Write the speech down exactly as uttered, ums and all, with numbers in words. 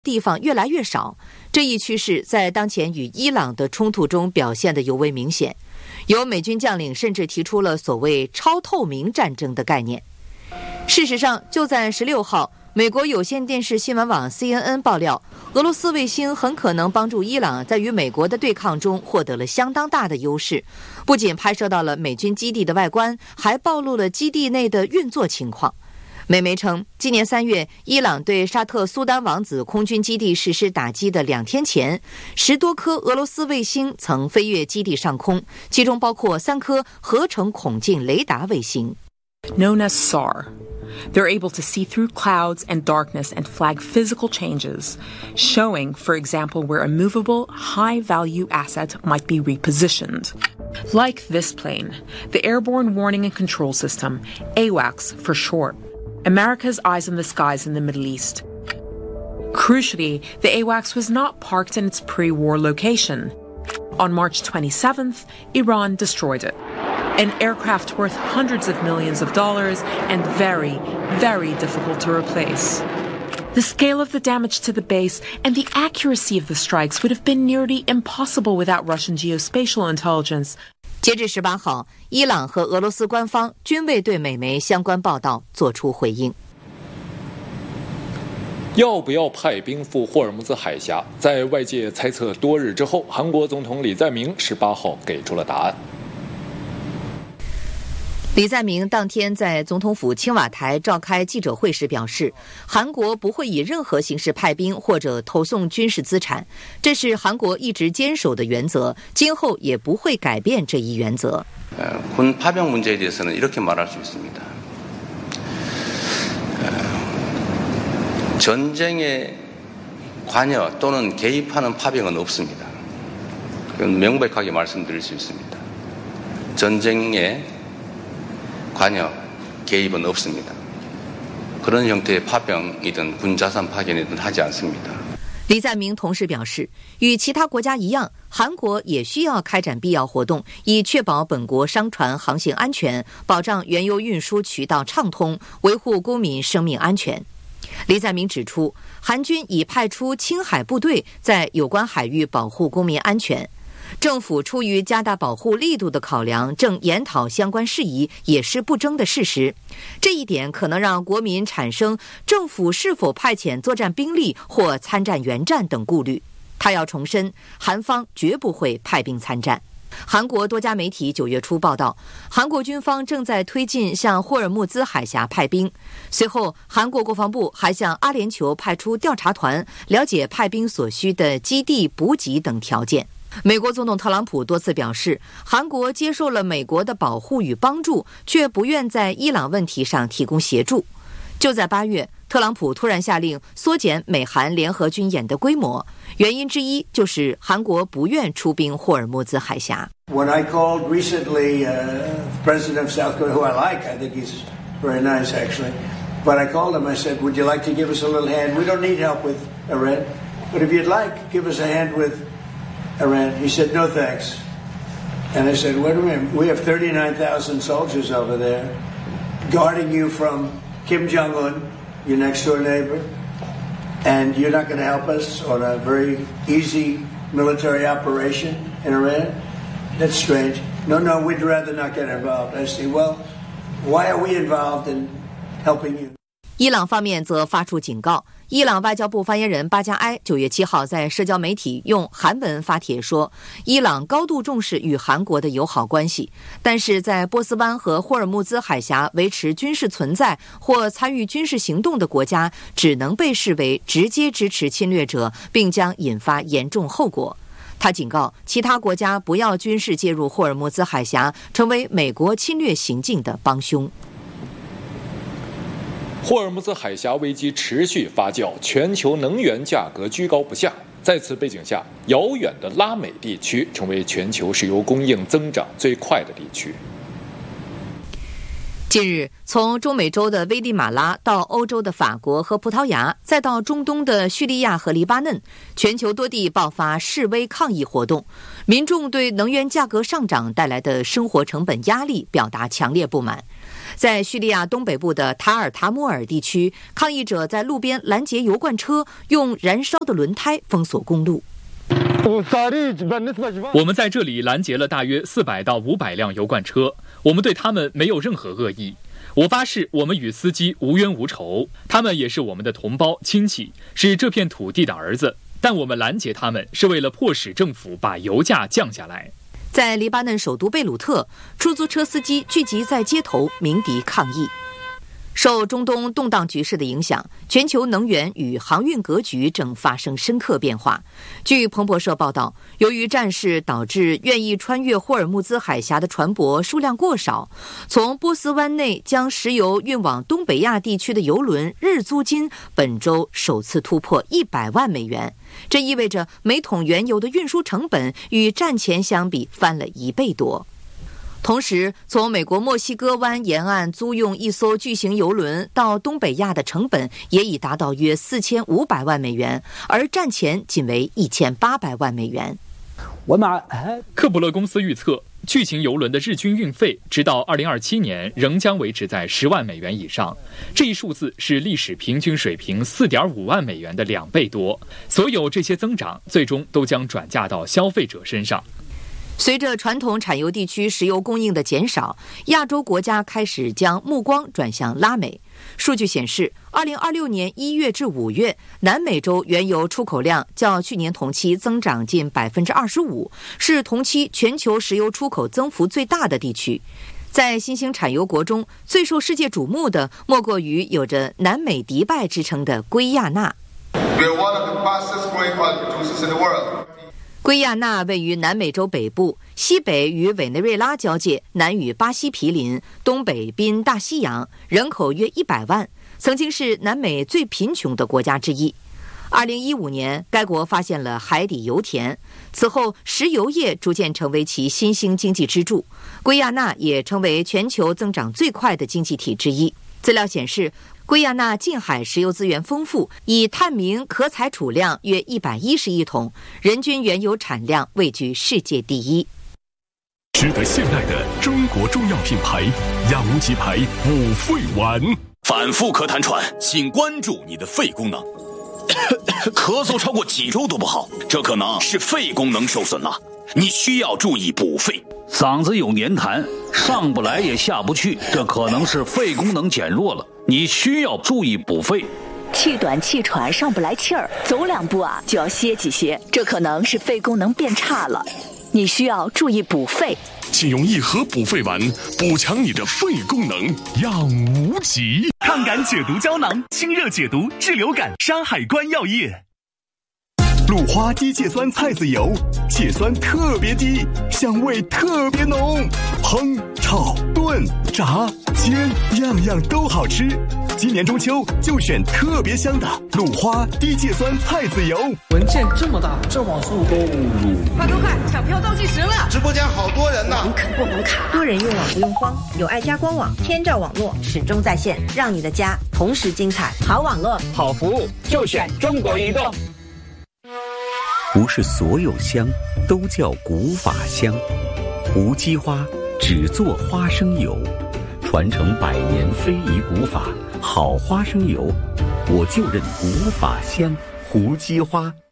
地方越来越少，这一趋势在当前与伊朗的冲突中表现得尤为明显。有美军将领甚至提出了所谓超透明战争的概念。事实上，就在十六号，美国有线电视新闻网 C N N 爆料，俄罗斯卫星很可能帮助伊朗在与美国的对抗中获得了相当大的优势，不仅拍摄到了美军基地的外观，还暴露了基地内的运作情况。美媒称，今年三月，伊朗对沙特苏丹王子空军基地实施打击的两天前，十多颗俄罗斯卫星曾飞越基地上空，其中包括三颗合成孔径雷达卫星。 Known as S A R, they're able to see through clouds and darkness and flag physical changes, showing, for example, where a movable, high-value asset might be repositioned. Like this plane, the Airborne Warning and Control System, AWACS for short. America's eyes on the skies in the Middle East. Crucially, the AWACS was not parked in its pre-war location. On March twenty-seventh, Iran destroyed it. An aircraft worth hundreds of millions of dollars and very, very difficult to replace. The scale of the damage to the base and the accuracy of the strikes would have been nearly impossible without Russian geospatial intelligence. 截至十八号，伊朗和俄罗斯官方均未对美媒相关报道作出回应。 要不要派兵赴霍尔木兹海峡？在外界猜测多日之后，韩国总统李在明十八号给出了答案。 李在明当天在总统府青瓦台召开记者会时表示，韩国不会以任何形式派兵或者投送军事资产，这是韩国一直坚守的原则，今后也不会改变这一原则。 군 파병 문제에 대해서는 이렇게 말할 수 있습니다. 전쟁에 관여 또는 개입하는 파병은 없습니다. 그건 명백하게 말씀드릴 수 있습니다. 전쟁에 관여, 개입은 없습니다. 그런 형태의 파병이든 군자산 파견이든 하지 않습니다. 李在明同时表示，与其他国家一样，韩国也需要开展必要活动，以确保本国商船航行安全，保障原油运输渠道畅通，维护公民生命安全。李在明指出，韩军已派出青海部队在有关海域保护公民安全。政府出于加大保护力度的考量，正研讨相关事宜，也是不争的事实。这一点可能让国民产生政府是否派遣作战兵力或参战援战等顾虑。他要重申，韩方绝不会派兵参战。韩国多家媒体九月初报道，韩国军方正在推进向霍尔木兹海峡派兵。随后，韩国国防部还向阿联酋派出调查团，了解派兵所需的基地、补给等条件。美国总统特朗普多次表示，韩国接受了美国的保护与帮助，却不愿在伊朗问题上提供协助。就在八月，特朗普突然下令缩减美韩联合军演的规模，原因之一就是韩国不愿出兵霍尔木兹海峡。 When I called recently, uh, President of South Korea, who I like, I think he's very nice actually, but I called him, I said, would you like to give us a little hand? We don't need help with Iran, but if you'd like, give us a hand with Iran. He said, no thanks. And I said, wait a minute, we have thirty-nine thousand soldiers over there guarding you from Kim Jong-un, your next door neighbor, and you're not going to help us on a very easy military operation in Iran? That's strange. No, no, we'd rather not get involved. I say, well, why are we involved in helping you? 伊朗方面则发出警告。伊朗外交部发言人巴加埃九月七号在社交媒体用韩文发帖说，伊朗高度重视与韩国的友好关系，但是在波斯湾和霍尔木兹海峡维持军事存在或参与军事行动的国家，只能被视为直接支持侵略者，并将引发严重后果。他警告其他国家不要军事介入霍尔木兹海峡，成为美国侵略行径的帮凶。 霍尔木兹海峡危机持续发酵，全球能源价格居高不下。在此背景下，遥远的拉美地区成为全球石油供应增长最快的地区。 近日，从中美洲的危地马拉到欧洲的法国和葡萄牙，再到中东的叙利亚和黎巴嫩，全球多地爆发示威抗议活动，民众对能源价格上涨带来的生活成本压力表达强烈不满。 在叙利亚东北部的塔尔塔莫尔地区，抗议者在路边拦截油罐车，用燃烧的轮胎封锁公路。 我们在这里拦截了大约四百到五百辆油罐车，我们对他们没有任何恶意。我发誓，我们与司机无冤无仇，他们也是我们的同胞亲戚，是这片土地的儿子。但我们拦截他们是为了迫使政府把油价降下来。 在黎巴嫩首都贝鲁特，出租车司机聚集在街头鸣笛抗议。受中东动荡局势的影响，全球能源与航运格局正发生深刻变化。据彭博社报道，由于战事导致愿意穿越霍尔木兹海峡的船舶数量过少，从波斯湾内将石油运往东北亚地区的油轮日租金本周首次突破一百万美元。这意味着每桶原油的运输成本与战前相比翻了一倍多。同时，从美国墨西哥湾沿岸租用一艘巨型油轮到东北亚的成本也已达到约四千五百万美元，而战前仅为一千八百万美元。 克卜勒公司预测，巨型油轮的日均运费直到二零二七年仍将维持在十万美元以上，这一数字是历史平均水平四点五万美元的两倍多。所有这些增长最终都将转嫁到消费者身上。 随着传统产油地区石油供应的减少，亚洲国家开始将目光转向拉美。数据显示，二零二六年一月至五月，南美洲原油出口量较去年同期增长近百分之二十五，是同期全球石油出口增幅最大的地区。在新兴产油国中，最受世界瞩目的莫过于有着南美迪拜之称的圭亚那。圭亚那位于南美洲北部，西北与委内瑞拉交界，南与巴西毗邻，东北濒大西洋，人口约一百万，曾经是南美最贫穷的国家之一。二零一五年，该国发现了海底油田，此后石油业逐渐成为其新兴经济支柱，圭亚那也成为全球增长最快的经济体之一。资料显示，圭亚那近海石油资源丰富，以探明可采储量约一百一十亿桶，人均原油产量位居世界第一。 值得信赖的中国中药品牌养无极牌补肺丸， 反复咳痰喘，请关注你的肺功能。咳嗽超过几周都不好，这可能是肺功能受损了，你需要注意补肺。 嗓子有黏痰，上不来也下不去，这可能是肺功能减弱了，你需要注意补肺。 气短气喘，上不来气儿，走两步啊就要歇几歇，这可能是肺功能变差了，你需要注意补肺。 请用一盒补肺丸补强你的肺功能，养无极。 抗感解毒胶囊，清热解毒，治流感。山海关药业。 鲁花低芥酸菜籽油，芥酸特别低，香味特别浓，烹、炒、炖、炸、煎，样样都好吃。今年中秋就选特别香的鲁花低芥酸菜籽油。 文件这么大，这网速够鲁。 快快快，抢票倒计时了！ 直播间好多人呢， 可不能卡。多人用网不用慌，有爱家官网，天照网络始终在线，让你的家同时精彩。好网络， 好服务，就选中国移动。 不是所有香都叫古法香，胡姬花只做花生油，传承百年非遗古法，好花生油，我就认古法香胡姬花。